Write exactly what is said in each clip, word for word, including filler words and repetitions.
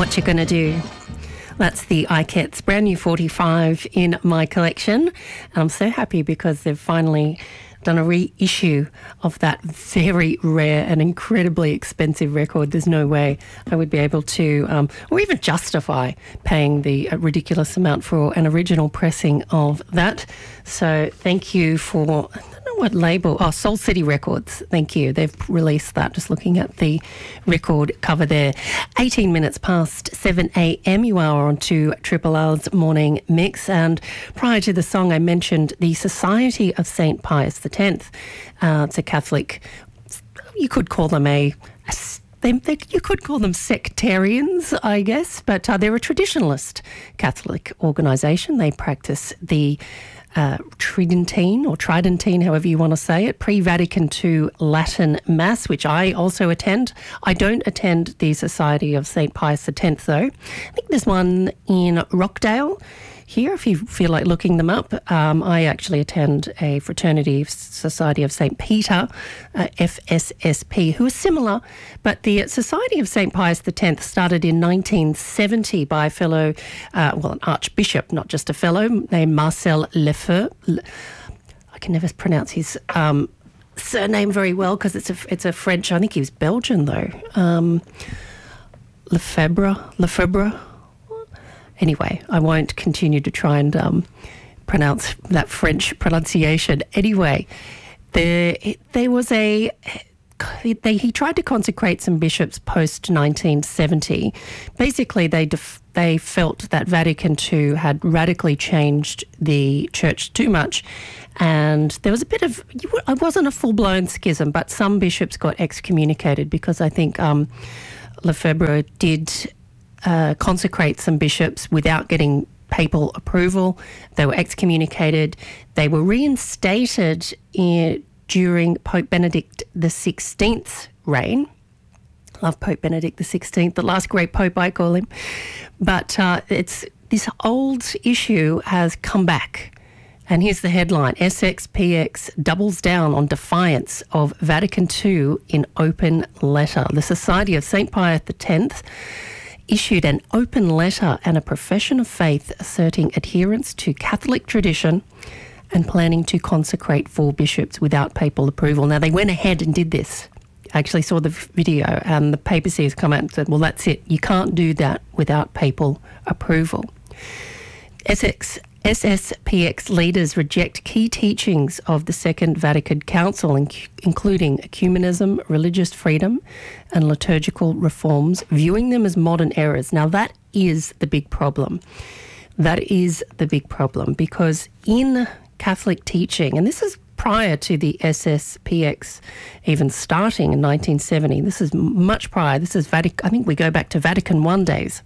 What You Gonna Do? That's the iCats brand new forty-five in my collection. And I'm so happy because they've finally done a reissue of that very rare and incredibly expensive record. There's no way I would be able to, um, or even justify paying the ridiculous amount for an original pressing of that. So thank you for, I don't know what label, oh, Soul City Records. Thank you. They've released that, just looking at the record cover there. eighteen minutes past seven a.m. You are on to Triple R's Morning Mix. And prior to the song, I mentioned the Society of Saint Pius the tenth. Uh, it's a Catholic, you could call them a, a They, they, you could call them sectarians, I guess, but uh, they're a traditionalist Catholic organisation. They practice the uh, Tridentine or Tridentine, however you want to say it, pre-Vatican two Latin Mass, which I also attend. I don't attend the Society of Saint Pius the tenth, though. I think there's one in Rockdale here, if you feel like looking them up. Um, I actually attend a fraternity Society of Saint Peter, uh, F S S P, who is similar, but the Society of Saint Pius the tenth started in nineteen seventy by a fellow, uh, well, an archbishop, not just a fellow, named Marcel Lefebvre. I can never pronounce his um, surname very well because it's a, it's a French, I think he was Belgian though. Um, Lefebvre, Lefebvre. Anyway, I won't continue to try and um, pronounce that French pronunciation. Anyway, there there was a they, he tried to consecrate some bishops post nineteen seventy. Basically, they def, they felt that Vatican two had radically changed the church too much, and there was a bit of, it wasn't a full blown schism, but some bishops got excommunicated because I think um, Lefebvre did Uh, consecrate some bishops without getting papal approval. They were excommunicated. They were reinstated in, during Pope Benedict the sixteenth's reign. Love Pope Benedict the sixteenth, the last great pope, I call him. But uh, it's this old issue has come back. And here's the headline: S X P X doubles down on defiance of Vatican two in open letter. The Society of Saint Pius the tenth issued an open letter and a profession of faith asserting adherence to Catholic tradition and planning to consecrate four bishops without papal approval. Now, they went ahead and did this. I actually saw the video, and the papacy has come out and said, well, that's it. You can't do that without papal approval. S X S S P X leaders reject key teachings of the Second Vatican Council, including ecumenism, religious freedom, and liturgical reforms, viewing them as modern errors. Now, that is the big problem. That is the big problem, because in Catholic teaching, and this is prior to the S S P X even starting in nineteen seventy, this is much prior, this is Vatican, I think we go back to Vatican one days,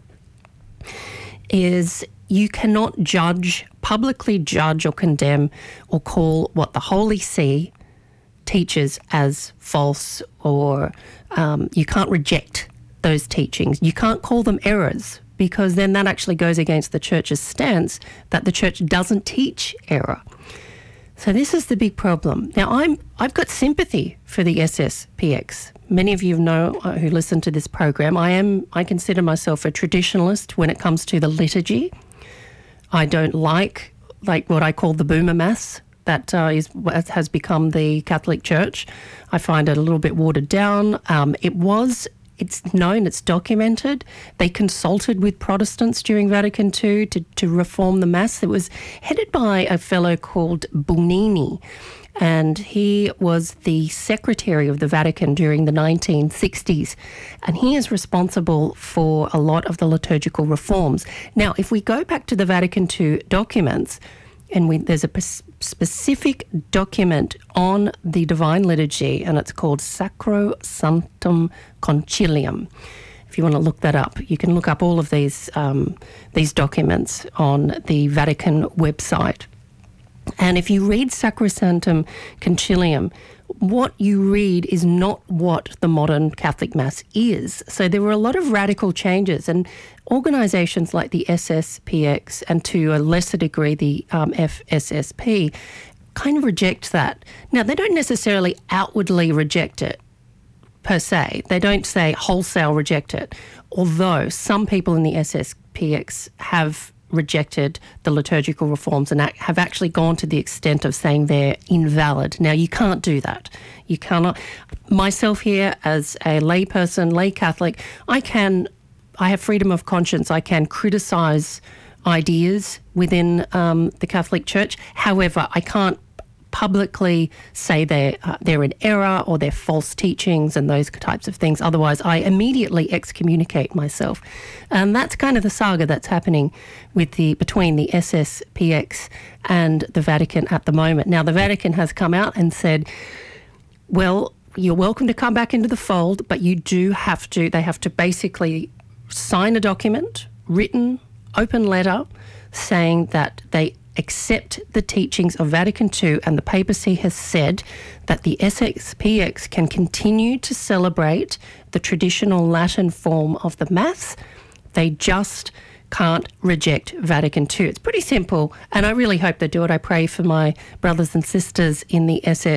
is you cannot judge, publicly judge or condemn or call what the Holy See teaches as false, or um, you can't reject those teachings. You can't call them errors, because then that actually goes against the Church's stance that the Church doesn't teach error. So this is the big problem. Now, I'm, I've got sympathy for the S S P X. Many of you know uh, who listen to this program. I am. I consider myself a traditionalist when it comes to the liturgy. I don't like like what I call the boomer mass that uh, is has become the Catholic Church. I find it a little bit watered down. Um, it was. It's known, it's documented. They consulted with Protestants during Vatican two to, to reform the Mass. It was headed by a fellow called Bugnini, and he was the secretary of the Vatican during the nineteen sixties, and he is responsible for a lot of the liturgical reforms. Now, if we go back to the Vatican two documents, and we, there's a p- specific document on the Divine Liturgy, and it's called Sacrosanctum Concilium. If you want to look that up, you can look up all of these um, these documents on the Vatican website. And if you read Sacrosanctum Concilium, what you read is not what the modern Catholic Mass is. So there were a lot of radical changes, and organisations like the S S P X and to a lesser degree the um, F S S P kind of reject that. Now, they don't necessarily outwardly reject it, per se. They don't say wholesale reject it, although some people in the S S P X have rejected the liturgical reforms and have actually gone to the extent of saying they're invalid. Now, you can't do that. You cannot. Myself here, as a layperson, lay Catholic, I can, I have freedom of conscience. I can criticise ideas within um, the Catholic Church. However, I can't publicly say they're, uh, they're in error or they're false teachings and those types of things. Otherwise, I immediately excommunicate myself. And that's kind of the saga that's happening with the between the S S P X and the Vatican at the moment. Now, the Vatican has come out and said, well, you're welcome to come back into the fold, but you do have to, they have to basically sign a document, written, open letter, saying that they accept the teachings of Vatican Two, and the papacy has said that the S S P X can continue to celebrate the traditional Latin form of the Mass. They just can't reject Vatican Two. It's pretty simple, and I really hope they do it. I pray for my brothers and sisters in the S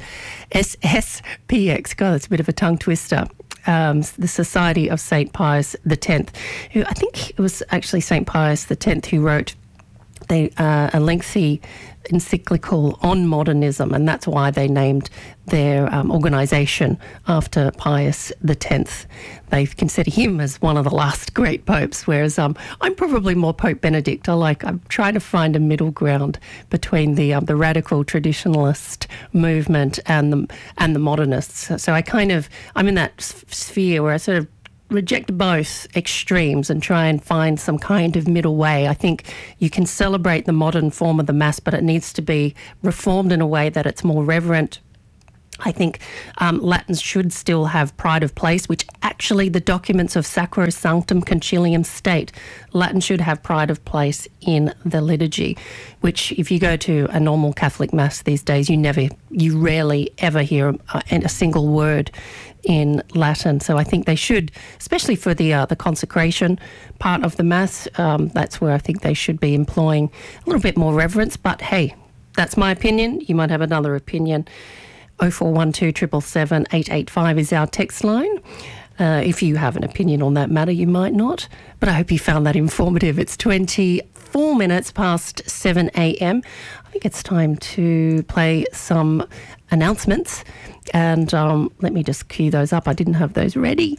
S P X. God, that's a bit of a tongue twister. Um, the Society of Saint Pius the Tenth, who I think it was actually Saint Pius the Tenth who wrote They, uh, a lengthy encyclical on modernism, and that's why they named their um, organisation after Pius the Tenth. They consider him as one of the last great popes, whereas um, I'm probably more Pope Benedict. I like, I'm trying to find a middle ground between the um, the radical traditionalist movement and the and the modernists. So, so I kind of, I'm in that sphere where I sort of reject both extremes and try and find some kind of middle way. I think you can celebrate the modern form of the Mass, but it needs to be reformed in a way that it's more reverent. I think um, Latin should still have pride of place, which actually the documents of Sacrosanctum Concilium state. Latin should have pride of place in the liturgy, which if you go to a normal Catholic Mass these days, you never, you rarely ever hear a, a single word in Latin. So I think they should, especially for the uh, the consecration part of the Mass, um, that's where I think they should be employing a little bit more reverence. But hey, that's my opinion. You might have another opinion. oh four one two, seven seven seven, eight eight five is our text line. Uh, if you have an opinion on that matter, you might not. But I hope you found that informative. It's twenty-four minutes past seven a.m. I think it's time to play some announcements. And um, let me just cue those up. I didn't have those ready.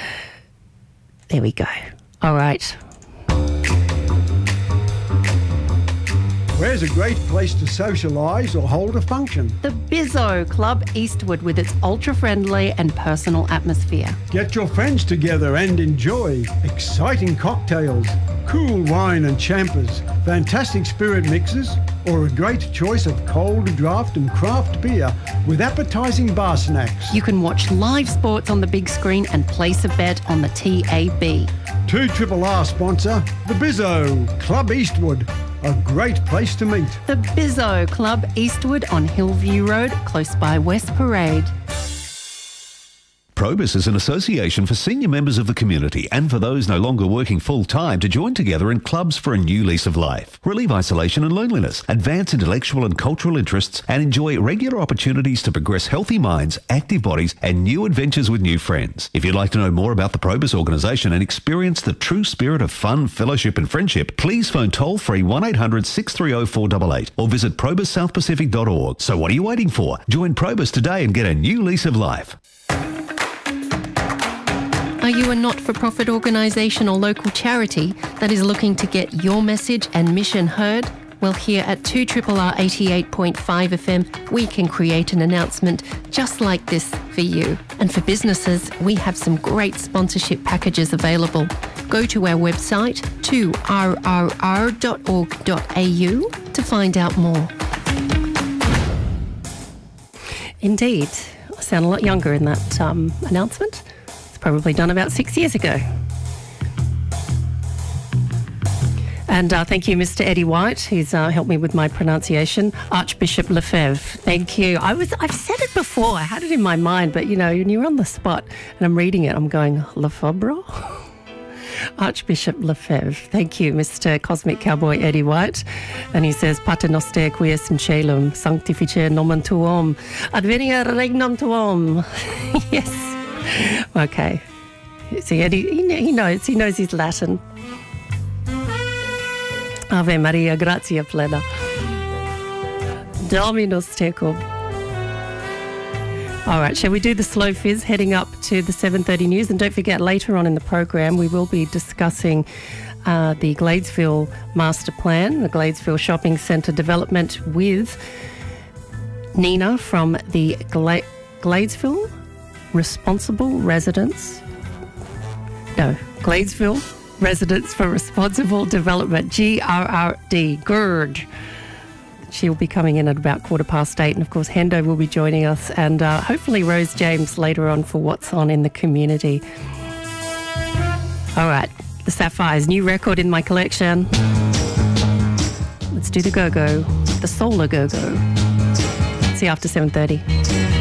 There we go. All right. Where's a great place to socialise or hold a function? The Bizzo Club Eastwood, with its ultra-friendly and personal atmosphere. Get your friends together and enjoy exciting cocktails, cool wine and champers, fantastic spirit mixes, or a great choice of cold draft and craft beer with appetising bar snacks. You can watch live sports on the big screen and place a bet on the T A B. two R R sponsor, the Bizzo Club Eastwood. A great place to meet. The Bizzo Club Eastwood on Hillview Road, close by West Parade. Probus is an association for senior members of the community and for those no longer working full-time to join together in clubs for a new lease of life. Relieve isolation and loneliness, advance intellectual and cultural interests, and enjoy regular opportunities to progress healthy minds, active bodies, and new adventures with new friends. If you'd like to know more about the Probus organisation and experience the true spirit of fun, fellowship and friendship, please phone toll-free one eight hundred, six three zero, four eight eight or visit probus south pacific dot org. So what are you waiting for? Join Probus today and get a new lease of life. Are you a not-for-profit organisation or local charity that is looking to get your message and mission heard? Well, here at two R R R eighty-eight point five F M, we can create an announcement just like this for you. And for businesses, we have some great sponsorship packages available. Go to our website, two R R R dot org dot A U, to find out more. Indeed. I sound a lot younger in that um, announcement. Probably done about six years ago. And uh, thank you, Mister Eddie White, who's uh, helped me with my pronunciation. Archbishop Lefebvre, thank you. I was, I've said it before, I had it in my mind, but you know, when you're on the spot and I'm reading it, I'm going, Lefebvre? Archbishop Lefebvre, thank you, Mister Cosmic Cowboy Eddie White. And he says, Pater noster qui es in caelum, sanctifice nomen tuum, adveniat regnum tuum. Yes. Okay. See, Eddie, he, he knows. He knows his Latin. Ave Maria, gratia plena. Dominus tecum. All right, shall we do the slow fizz heading up to the seven thirty news? And don't forget, later on in the program, we will be discussing uh, the Gladesville Master Plan, the Gladesville Shopping Centre development with Nina from the Gla- Gladesville Responsible Residents. No, Gladesville Residents for Responsible Development, G R R D, G R D. She'll be coming in at about quarter past eight. And, of course, Hendo will be joining us. And uh, hopefully Rose James later on for What's On in the Community. All right, the Sapphires, new record in my collection. Let's do the go-go, the solar go-go. See you after seven thirty.